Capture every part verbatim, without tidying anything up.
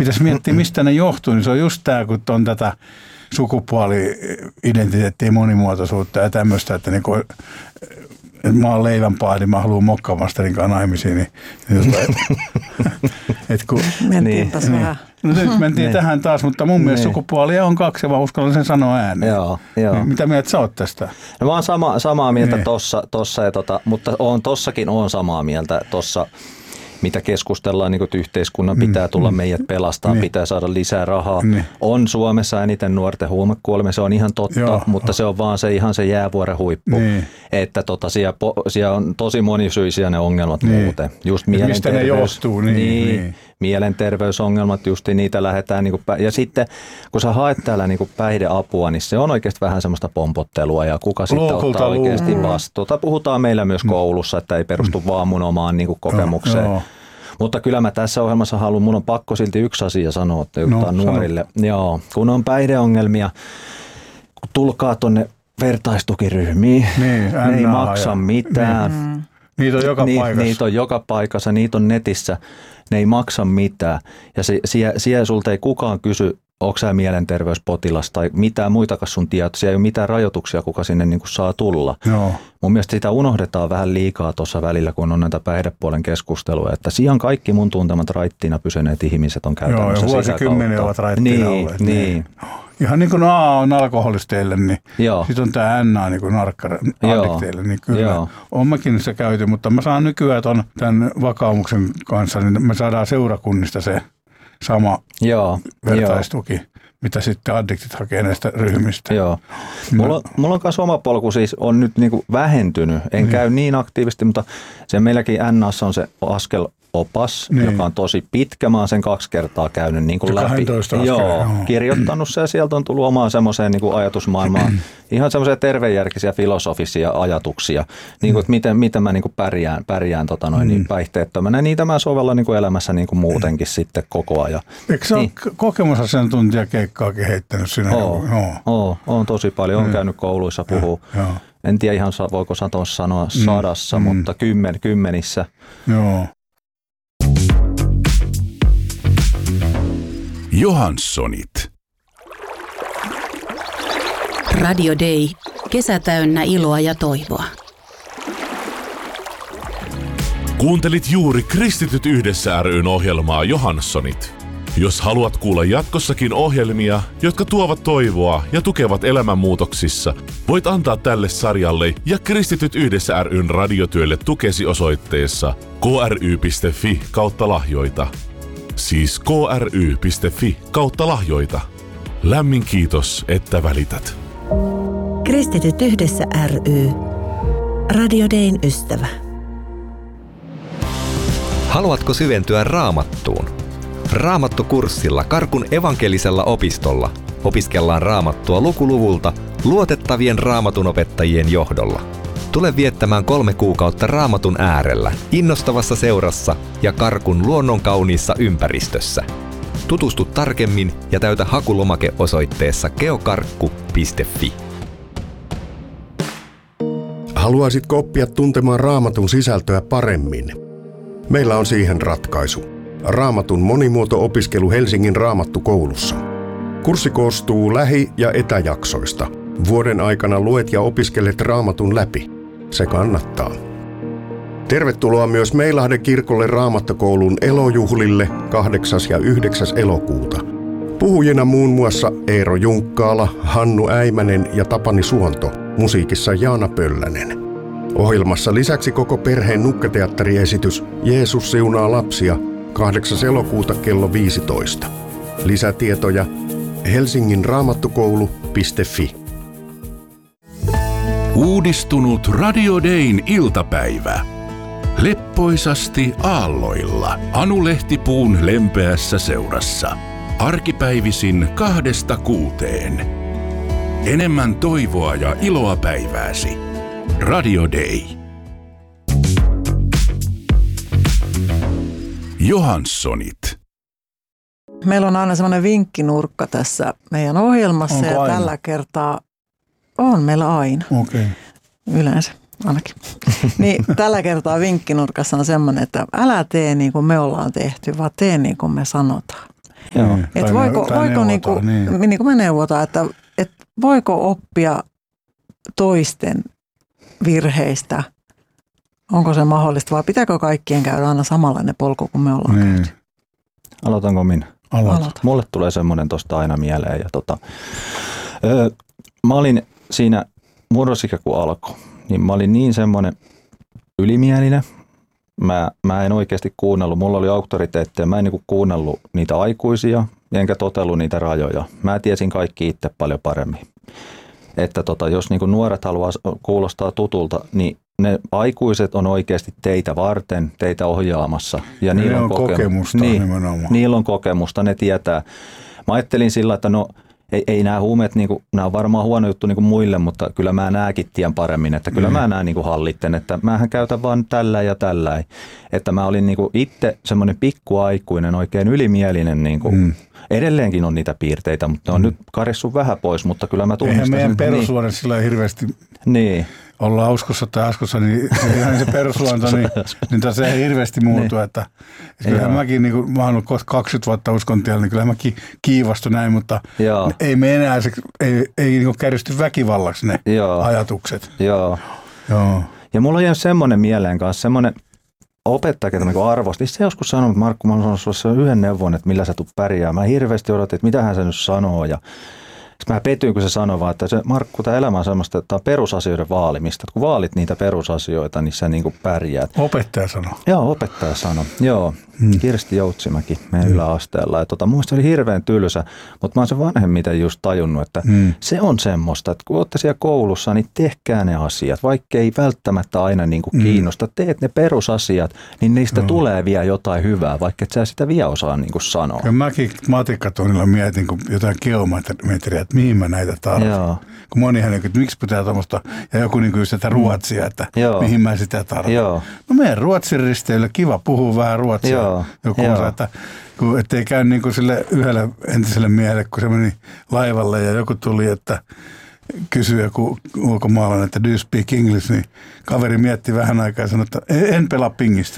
pitäisi miettiä, mistä ne johtuu, niin se on just tämä, kun on tätä sukupuoli-identiteettiä, monimuotoisuutta ja tämmöistä, että niin kuin, että mä oon leivänpaadi, niin mä haluan mokkamasterin kanssa naimisiin. Niin, et kun, Mentiinpäs niin, vähän. No nyt mentiin niin. tähän taas, mutta mun niin. mielestä sukupuolia on kaksi ja mä uskallan sen sanoa ääneen. Joo, joo. Mitä mieltä sä oot tästä? No mä oon sama, samaa mieltä niin. tossa, tossa ja tota, mutta on, tossakin on samaa mieltä tossa. Mitä keskustellaan, niin että yhteiskunnan pitää tulla meidät pelastaa, niin. pitää saada lisää rahaa. Niin. On Suomessa eniten nuorten huumekuolemia, se on ihan totta, Joo. mutta se on vaan se ihan se jäävuoren huippu. Niin. Että tota, siellä, siellä on tosi monisyisiä ne ongelmat niin. muuten. Just mistä ne johtuu? Niin, niin, niin. Mielenterveysongelmat, just niitä lähdetään. Niin kuin, ja sitten kun sä haet täällä niin kuin päihdeapua, niin se on oikeasti vähän semmoista pompottelua ja kuka sitten ottaa oikeasti vastuuta. Puhutaan meillä myös koulussa, että ei perustu vaan mun omaan niin kuin kokemukseen. No, no. Mutta kyllä mä tässä ohjelmassa haluan, mun on pakko silti yksi asia sanoa, että no, nuorille. Joo, kun on päihdeongelmia, kun tulkaa tuonne vertaistukiryhmiin, niin, ne ei maksa ja, mitään. Niin. Niitä on joka Ni, paikassa. Niitä on joka paikassa, niitä on netissä, ne ei maksa mitään. Ja se, siellä, siellä sulta ei kukaan kysy, onko sä mielenterveyspotilas tai mitään muitakaan sun tietoja. Siellä ei ole mitään rajoituksia, kuka sinne niin kuin saa tulla. Joo. Mun mielestä sitä unohdetaan vähän liikaa tuossa välillä, kun on näitä päihdepuolen keskusteluja. Että siihen kaikki mun tuntemat raittiina pysyneet ihmiset on käytännössä Joo, ja vuosikymmeniä ovat raittiina niin, olleet. Niin. niin. Ihan niin kuin A on alkoholisteille, niin sitten on tämä N niin kuin narkka-addikteille. Niin kyllä Joo. on mäkin se käyty, mutta mä saan nykyään ton, tämän vakaumuksen kanssa, niin me saadaan seurakunnista se sama Joo, vertaistuki, jo. mitä sitten addiktit hakee näistä ryhmistä. Joo. Mulla, mulla on myös oma polku siis on nyt niinku vähentynyt. En niin. käy niin aktiivisesti, mutta se meilläkin N A:ssa on se askelopas, niin. joka on tosi pitkä. Mä oon sen kaksi kertaa käynyt niin kuin läpi. Askelia, joo, joo. kirjoittanut se ja sieltä on tullut omaan semmoiseen niin kuin ajatusmaailmaan. Ihan semmoisia tervejärkisiä filosofisia ajatuksia, niin kuin, että miten, miten mä niin kuin pärjään, pärjään tota noin, niin päihteettömänä. Niitä mä sovellan niin kuin elämässä niin kuin muutenkin sitten koko ajan. Eikö sä niin. ole kokemusasiantuntijakeikkaakin heittänyt sinä? Oo, oo, on tosi paljon. Olen käynyt kouluissa puhua. Ja, en tiedä ihan voiko Satos sanoa sadassa, mm, mutta kymmen, kymmenissä. Joo. Johanssonit. Radio Day. Kesä täynnä iloa ja toivoa. Kuuntelit juuri Kristityt yhdessä ry:n ohjelmaa Johanssonit. Jos haluat kuulla jatkossakin ohjelmia, jotka tuovat toivoa ja tukevat elämänmuutoksissa, voit antaa tälle sarjalle ja Kristityt yhdessä ry:n radiotyölle tukesi osoitteessa kry piste fi kautta lahjoita. Siis kry piste fi kautta lahjoita. Lämmin kiitos, että välität. Kristityt yhdessä ry. Radio Dayn ystävä. Haluatko syventyä Raamattuun? Raamattukurssilla Karkun evankelisella opistolla opiskellaan Raamattua lukuluvulta luotettavien raamatunopettajien johdolla. Tule viettämään kolme kuukautta Raamatun äärellä, innostavassa seurassa ja Karkun luonnonkauniissa ympäristössä. Tutustu tarkemmin ja täytä hakulomake osoitteessa geokarkku piste fi. Haluaisitko oppia tuntemaan Raamatun sisältöä paremmin? Meillä on siihen ratkaisu. Raamatun monimuoto-opiskelu Helsingin Raamattukoulussa. Kurssi koostuu lähi- ja etäjaksoista. Vuoden aikana luet ja opiskelet Raamatun läpi. Se kannattaa. Tervetuloa myös Meilahden kirkolle Raamattokoulun elojuhlille kahdeksas ja yhdeksäs elokuuta. Puhujina muun muassa Eero Junkkaala, Hannu Äimänen ja Tapani Suonto. Musiikissa Jaana Pöllänen. Ohjelmassa lisäksi koko perheen nukketeatteriesitys Jeesus siunaa lapsia kahdeksas elokuuta kello viisitoista. Lisätietoja helsingin raamattukoulu piste fi. Uudistunut Radio Dayn iltapäivä. Leppoisasti aalloilla Anu Lehtipuun lempeässä seurassa. Arkipäivisin kahdesta kuuteen. Enemmän toivoa ja iloa päivääsi. Radio Day. Johanssonit. Meillä on aina semmoinen vinkkinurkka tässä meidän ohjelmassa. Onko ja aina? Tällä kertaa on meillä aina. Okei. Okay. Yleensä ainakin. Niin, tällä kertaa vinkkinurkassa on semmoinen, että älä tee niin kuin me ollaan tehty, vaan tee niin kuin me sanotaan. Mm. Että voiko, voiko niin kuin, niin. niin kuin me neuvotaan, että, että voiko oppia toisten virheistä? Onko se mahdollista vai pitääkö kaikkien käydä aina samanlainen polku kuin me ollaan niin. käyty? Aloitanko minä? Aloita. Mulle tulee semmoinen tuosta aina mieleen. Ja tota, öö, mä olin siinä murrosikä kun alkoi, niin mä olin niin semmoinen ylimielinen. Mä, mä en oikeasti kuunnellut. Mulla oli auktoriteetteja. Mä en niinku kuunnellut niitä aikuisia, enkä totellut niitä rajoja. Mä tiesin kaikki itse paljon paremmin. Että tota, jos niinku nuoret haluaa kuulostaa tutulta, niin ne aikuiset on oikeasti teitä varten, teitä ohjaamassa. Ja niillä on, on kokemusta, kokemusta niin, nimenomaan. Niillä on kokemusta, ne tietää. Mä ajattelin sillä, että no ei, ei nämä huumeet, niinku, nämä on varmaan huono juttu niinku muille, mutta kyllä mä nääkin tien paremmin. Että kyllä mm. mä nää niinku hallitten, että mähän käytän vaan tällä ja tällä. Että mä olin niinku itse semmoinen pikkuaikuinen, oikein ylimielinen. Niinku, mm. Edelleenkin on niitä piirteitä, mutta ne on mm. nyt karissut vähän pois, mutta kyllä mä tunnistan. Eihän meidän perusluonne niin. Sillä hirveästi niin. ollaan uskossa tai askossa, niin se perusluonto, niin, niin se ei hirveästi muutu. Niin. Että, että kyllähän mäkin, niin kuin, mä oon ollut kaksikymmentä vuotta uskontiellä, niin kyllähän mäkin kiivastun näin, mutta Joo. ei me enää, se, ei, ei niin kärjisty väkivallaksi ne Joo. ajatukset. Joo. Joo. Ja mulla on jäänyt semmoinen mieleen kanssa, semmoinen opettaja, ketä mä arvostin. Se joskus sanoi, että Markku, mä oon sanonut sulle yhden neuvon, että millä sä tulet pärjää. Mä hirveästi odotin, että mitähän se nyt sanoo. Ja mä petyin, kun se sanoi vaan, että se, Markku, tämä elämä on semmoista, että tämä on perusasioiden vaalimista. Että kun vaalit niitä perusasioita, niin sä niin kuin pärjäät. Opettaja sanoi. Joo, opettaja sanoi. Joo, hmm. Kirsti Joutsimäki meidän hmm. yläasteella. Ja tota, mun mielestä se oli hirveän tylsä, mutta mä oon sen vanhemmiten just tajunnut, että hmm. se on semmoista, että kun olette siellä koulussa, niin tehkää ne asiat. Vaikka ei välttämättä aina niin kuin kiinnosta, teet ne perusasiat, niin niistä hmm. tulee vielä jotain hyvää, vaikka et sä sitä vielä osaa niin kuin sanoa. Ja mäkin matikkatunnilla mietin kun jotain geometriaa, että mihin mä näitä tarvitsen. Kun monihan, että miksi pitää tuommoista, ja joku niin kuin sitä ruotsia, että Joo. mihin mä sitä tarvitsen. No meidän ruotsin risteillä, kiva puhua vähän ruotsia. Joo. Joku osa, että kun, ettei käy niin kuin sille yhdelle entiselle miehelle, kun se meni laivalle ja joku tuli, että kysyi joku ulkomaalainen, että do you speak English, niin kaveri mietti vähän aikaa ja sanoi, että en pelaa pingistä.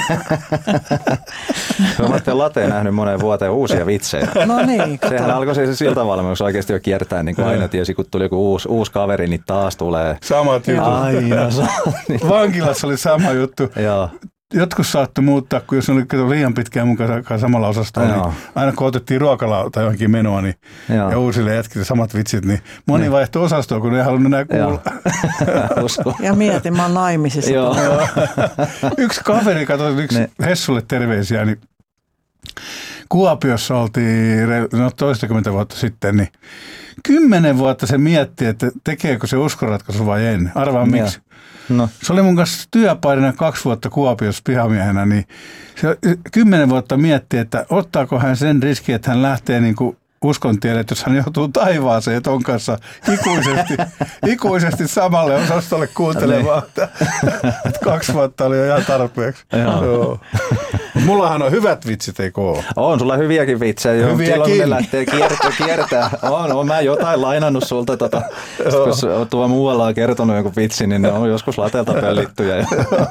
Mä olen lateen nähnyt moneen vuoteen uusia vitsejä. No niin, kato. Sehän alkoi se siltavalmennus oikeasti jo kiertää, niin kuin aina tiesi, kun tuli joku uusi, uusi kaveri, niin taas tulee. Samat jutut. Aina. Vankilassa oli sama juttu. Joo. Jotkut saattoi muuttaa, kun jos oli liian pitkään mukaan samalla osastolla, niin aina kun otettiin ruokalaa tai johonkin menoa, niin, ja uusille jätkille samat vitsit, niin moni niin. vaihtoi osastoa, kun ei halunnut enää kuulla. Ja mietin, mä oon naimisissa. Yksi kaveri, katsoi yksi ne. Hessulle terveisiä, niin Kuopiossa oltiin no, toistakymmentä vuotta sitten, niin kymmenen vuotta se mietti, että tekeekö se uskonratkaisu vai en. Arvaa miksi. No. Se oli mun kanssa työpairina kaksi vuotta Kuopiossa pihamiehenä, niin se kymmenen vuotta mietti, että ottaako hän sen riski, että hän lähtee niin kuin uskon tielle, että jos hän joutuu taivaaseen ton kanssa ikuisesti, ikuisesti samalle osastolle kuuntelemaan, että, että kaksi vuotta oli jo ihan tarpeeksi. Joo. Mullahan on hyvät vitsit, eikö ole? On, sulla hyviäkin vitsejä. Hyviäkin. Ne lähtee kiertää. kiertää. On, on mä jotain lainannut sulta. Tota, kun tuo muualla on kertonut joku vitsi, niin ne on joskus latelta pöllittyjä.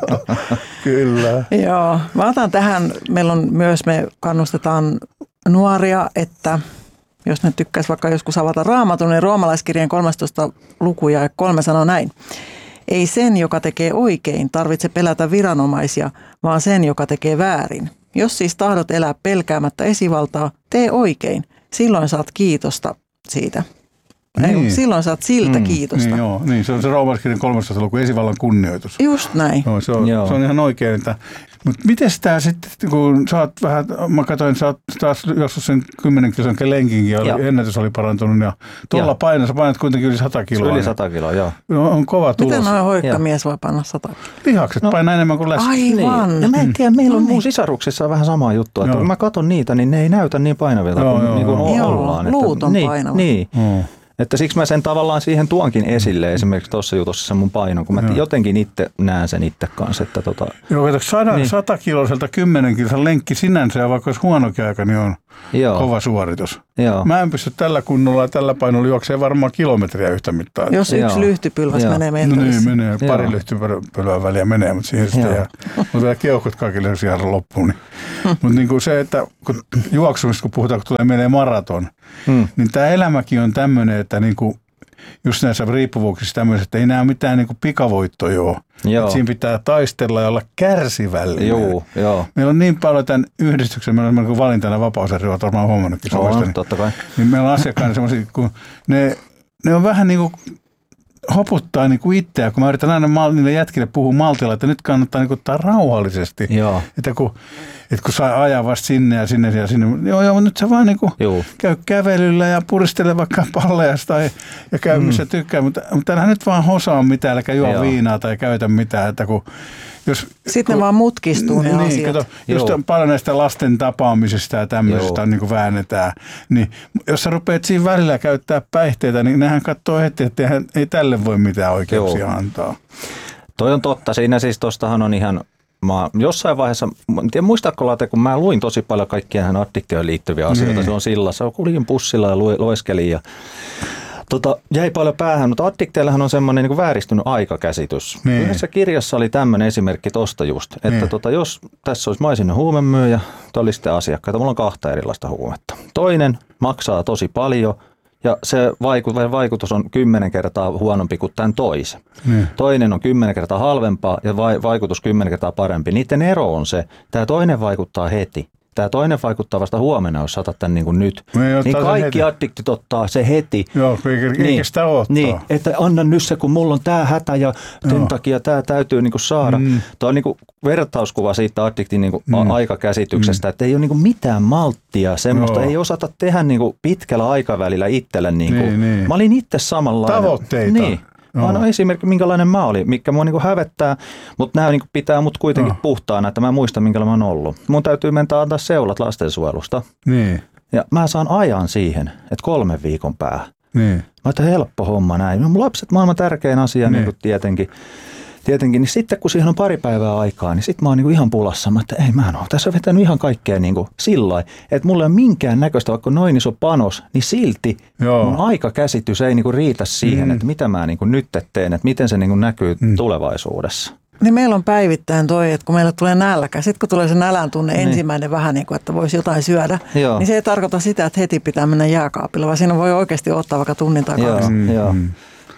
Kyllä. Joo, mä otan tähän, meillä on myös, me kannustetaan nuoria, että jos ne tykkäisi vaikka joskus avata Raamatun, niin roomalaiskirjeen kolmastoista luku ja kolme sanoo näin. Ei sen, joka tekee oikein, tarvitse pelätä viranomaisia, vaan sen, joka tekee väärin. Jos siis tahdot elää pelkäämättä esivaltaa, tee oikein. Silloin saat kiitosta siitä. Niin. Ei, silloin saat siltä mm, kiitosta. Niin, joo. Niin, se on se roomalaiskirjan kolmastoista luku, esivallan kunnioitus. Just näin. No, se, on, se on ihan oikein, että mutta miten tämä sitten, kun sä oot vähän, mä katsoin, sä oot taas joskus sen kymmenen kilon lenkinkin, oli, ennätys oli parantunut ja tuolla painossa painat kuitenkin yli sata kiloa. Yli sata kiloa, joo. No, on kova tulos. Miten noin hoikkamies voi panna sata kiloa? Lihakset no, painaa enemmän kuin läski. Aivan. Niin. Ja mä en tiedä, meillä on mun sisaruksissa on vähän sama juttu, että joo. kun mä katson niitä, niin ne ei näytä niin painavilta joo, kuin, joo, niin kuin joo. ollaan. Joo, luut on niin, painavat. Niin. Mm. Että siksi mä sen tavallaan siihen tuonkin esille, esimerkiksi tuossa jutussa sen mun painon, kun mä Joo. jotenkin itse näen sen itse kanssa. Että tota, Joo, kato, sata, niin. sata kiloiselta kymmenen kilsan lenkki sinänsä, ja vaikka olisi huonokin aika, niin on, Joo. kova suoritus. Joo. Mä en pysty tällä kunnolla ja tällä painolla juokseen varmaan kilometriä yhtä mittaa. Jos yksi Joo. lyhtypylväs Joo. menee mentorissä. No niin, menee. Pari Joo. lyhtypylvää väliä menee, mutta siihen sitten jää. Mutta vielä keuhkot kaikille siihen loppuun. Niin. Mutta niin kuin se, että kun juoksumista kun puhutaan, kun tulee menee maraton, hmm. niin tämä elämäkin on tämmöinen, että niin kuin just näissä riippuvuuksissa tämmöiset, että ei näe mitään niin kuin pikavoittoja ole. Että siinä pitää taistella ja olla kärsivällinen. Joo, joo. Meillä on niin paljon tämän yhdistyksen, meillä on niin valintana vapausarjoa, olet varmaan huomannutkin Suomesta. Niin, totta kai. Niin meillä on asiakkaana semmoisia, kun ne, ne on vähän niin kuin hoputtaa niin kuin itseä, kun mä yritän aina mal, niille jätkille puhua maltilla, että nyt kannattaa niin kuin ottaa rauhallisesti. Joo. Että kun, että kun saa ajaa vasta sinne ja sinne ja sinne, joo joo, mutta nyt sä vaan niin kuin käy kävelyllä ja puristele vaikka palleja tai ja käy missä mm. tykkää, mutta, mutta älä nyt vaan hosaa mitään, äläkä juo joo. viinaa tai käytä mitään, että kun jos, sitten kun, ne vaan mutkistuu ne niin, asiat. Kato, just on paljon näistä lasten tapaamisista ja tämmöisistä niin kuin väännetään, niin jos sä rupeat siinä välillä käyttää päihteitä, niin nehän katsoo heti, että eihän, ei tälle voi mitään oikeuksia Joo. antaa. Toi on totta. Siinä siis tostahan on ihan, mä jossain vaiheessa, en tiedä muistatko Laate, kun mä luin tosi paljon kaikkia näihin addiktioon liittyviä asioita niin. silloin sillassa. Kuljin pussilla ja lueskelin ja Tota, jäi paljon päähän, mutta addikteillähän on semmoinen niin kuin vääristynyt aikakäsitys. Niin. Yhdessä kirjassa oli tämmöinen esimerkki tosta just, että niin. tota, jos tässä olisi maisinen huumemyyjä, toi oli sitten asiakkaita, mulla on kahta erilaista huumetta. Toinen maksaa tosi paljon ja se vaikutus on kymmenen kertaa huonompi kuin tämän toisen. Niin. Toinen on kymmenen kertaa halvempaa ja vaikutus kymmenen kertaa parempi. Niiden ero on se, tämä toinen vaikuttaa heti. Tämä toinen vaikuttaa vasta huomenna, jos saatat tämän niin kuin nyt. Niin kaikki addiktit ottaa se heti. Joo, eikä niin, sitä ottaa. Niin, että anna nyt se, kun mulla on tämä hätä ja sen takia tämä täytyy niin kuin saada. Mm. Tuo on niin kuin vertauskuva siitä addiktin niin kuin mm. aikakäsityksestä, mm. että ei ole niin kuin mitään malttia, semmoista Joo. ei osata tehdä niin kuin pitkällä aikavälillä itselle. Niin kuin. Niin, niin. Mä olin itse samanlainen. Tavoitteita. Niin. Mä annan esimerkki, minkälainen mä olin, mikä mua niinku hävettää, mutta nämä niinku pitää mut kuitenkin no. puhtaana, että mä muistan, minkälainen mä oon ollut. Mun täytyy mennä antaa seulat lastensuojelusta. Niin. Ja mä saan ajan siihen, että kolmen viikon päähän. Niin. Mä oon helppo homma näin. Mun lapset maailman tärkein asia niin. Niin tietenkin. Tietenkin, niin sitten kun siihen on pari päivää aikaa, niin sitten mä oon niinku ihan pulassa. Mä että ei mä en ole tässä vetänyt ihan kaikkea niinku sillä lailla, että mulla ei ole minkään näköistä, vaikka noin iso panos, niin silti Joo. mun aikakäsitys ei niinku riitä siihen, mm. että mitä mä niinku nyt teen, että miten se niinku näkyy mm. tulevaisuudessa. Niin meillä on päivittäin toi, että kun meille tulee nälkä, sitten kun tulee se nälän tunne niin. ensimmäinen vähän niin kuin, että voisi jotain syödä, Joo. niin se ei tarkoita sitä, että heti pitää mennä jääkaapille, vaan siinä voi oikeasti ottaa vaikka tunnin takaisin. Mm. Joo. Mm.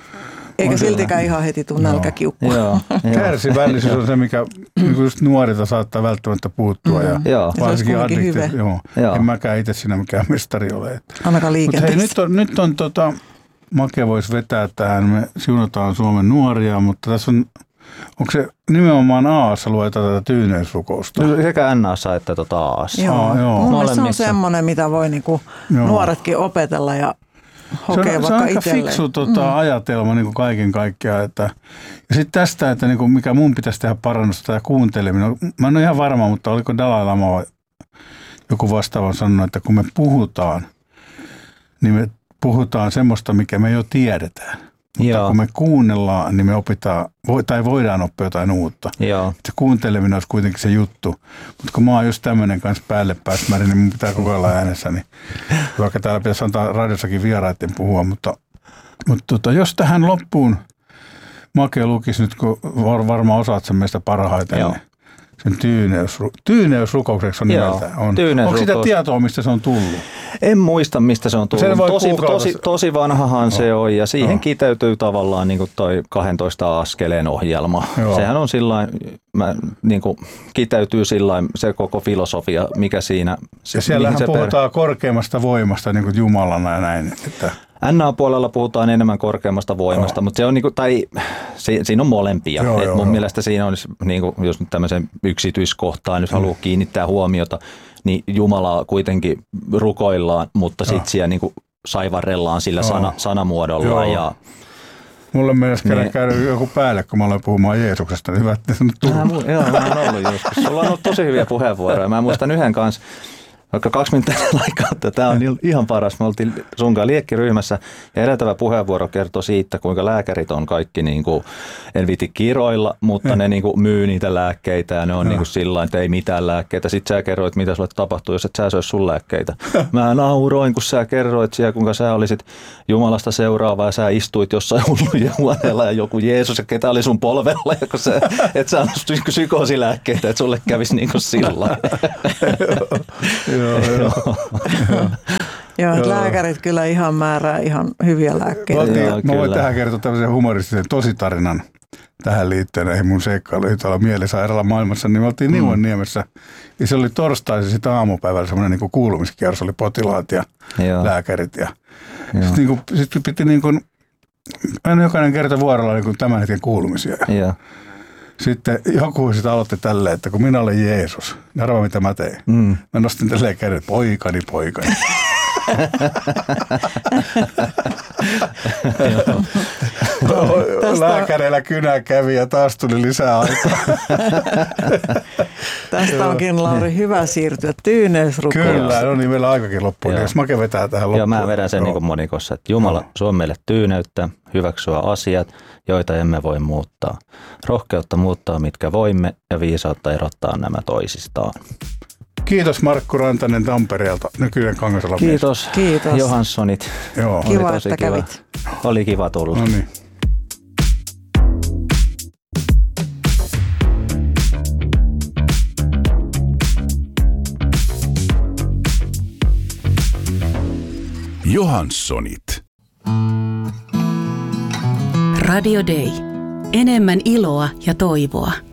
Eikä siltikään ihan heti tule nälkäkiukkua. Joo, kärsivällisyys on se, mikä just nuorilta saattaa välttämättä puuttua. Mm. Ja joo. varsinkin addikti. Joo. Joo. En mäkään itse siinä mikään mestari ole. Ainakaan liikenteessä. Mutta hei, nyt on, nyt on tota, Make voisi vetää tähän. Me siunataan Suomen nuoria, mutta tässä on, onko se nimenomaan A-ssa luetaan tätä tyyneysrukousta? Sekä N A:ssa että tota A-ssa. Joo. Aa, joo. Mun mielestä se on semmoinen, mitä voi niinku nuoretkin opetella ja Se on, se on aika fiksu tota, mm. ajatelma niin kuin kaiken kaikkiaan. Että, ja sitten tästä, että niin kuin mikä mun pitäisi tehdä parannusta ja kuunteleminen. Mä en ole ihan varma, mutta oliko Dalai Lama joku vastaava sanonut, että kun me puhutaan, niin me puhutaan semmoista, mikä me jo tiedetään. Mutta Joo. kun me kuunnellaan, niin me opitaan, tai voidaan oppia jotain uutta. Joo. Se kuunteleminen olisi kuitenkin se juttu. Mutta kun mä oon just tämmöinen kanssa päälle pääsmäri, niin mun pitää koko ajan äänessä. Niin, vaikka täällä pitäisi antaa radiossakin vieraiden puhua. Mutta, mutta tota, jos tähän loppuun Make lukisi nyt, kun varmaan osaat sen meistä parhaiten, niin sen tyyneys, tyyneysrukoukseksi on nimeltään. On. Onko sitä tietoa, mistä se on tullut? En muista, mistä se on tullut. Tosi, tosi, tosi vanhahan no. se on ja siihen no. kiteytyy tavallaan niin kuin toi kahdentoista askeleen ohjelma. Joo. Sehän on sillain, mä, niin kuin kiteytyy sillain se koko filosofia, mikä siinä. Ja siellähän puhutaan per... korkeammasta voimasta niin kuin Jumalana ja näin. Että... N A-puolella puhutaan enemmän korkeammasta voimasta, joo. mutta se on niinku, tai si, siinä on molempia. Joo, Et joo, mun joo. mielestä siinä on, niinku, jos nyt tämmöisen yksityiskohtaan nyt mm. haluaa kiinnittää huomiota, niin Jumalaa kuitenkin rukoillaan, mutta sitten siellä niinku saivarrellaan sillä sana, sanamuodolla. Ja, mulle myös niin, käydä joku päälle, kun mä aloin puhumaan Jeesuksesta, niin hyvä, että se on tullut. Joo, mä oon ollut joskus. Sulla on ollut tosi hyviä puheenvuoroja. Mä muistan yhden kanssa. Vaikka kaksi minuuttia aikaa, että tämä on ihan paras. Me oltiin sunkaan liekkiryhmässä ja edeltävä puheenvuoro kertoi siitä, kuinka lääkärit on kaikki, niin kuin, en viti kiroilla, mutta ne niin kuin, myy niitä lääkkeitä ja ne on niin kuin sillä että ei mitään lääkkeitä. Sitten sä kerroit, mitä sulle tapahtuu, jos et sä söisi sun lääkkeitä. Mä nauroin, kun sä kerroit siellä, kuinka sä olisit Jumalasta seuraava ja sä istuit jossain hullujen huoneella ja joku Jeesus ja ketä oli sun polvella, ja kun sä, et sä annut psykoosilääkkeitä, että sulle kävisi niin kuin sillä Joo, joo. Joo, että lääkärit kyllä ihan määrää ihan hyviä lääkkeitä. Oltiin, Joo, mä voin kyllä. tähän kertoa tämmöisen humoristisen tositarinan tähän liittyen näihin mun seikkailuihin tuolla mielisairaala maailmassa. Niin me oltiin mm. Niuanniemessä ja se oli torstaisin sitten aamupäivällä semmoinen niin kuin kuulumiskierros, oli potilaat ja Joo. lääkärit. Ja sitten niin kuin, sit piti niin kuin, aina jokainen kerta vuorolla niin kuin tämän hetken kuulumisia. Joo. Sitten joku sitten aloitti tälleen, että kun minä olen Jeesus, niin arvaa mitä mä tein. Mm. Mä nostin tälleen käden, poikani, poikani. Lääkäreillä kynä kävi ja taas tuli lisää aikaa. Tästä onkin, Lauri, hyvä siirtyä tyyneysrukoukseen. Kyllä, no niin, meillä aikakin loppuu. Jos Make vetää tähän loppuun. Joo, mä vedän sen niin kuin monikossa, että Jumala suo meille tyyneyttä, hyväksyä asiat, joita emme voi muuttaa. Rohkeutta muuttaa, mitkä voimme, ja viisautta erottaa nämä toisistaan. Kiitos Markku Rantanen Tampereelta, nykyinen Kangasalan mies. Kiitos, Kiitos. Johanssonit. Joo. Kiva, tosi että kiva. kävit. Oli kiva tulla. No niin. Johanssonit. Radio Day. Enemmän iloa ja toivoa.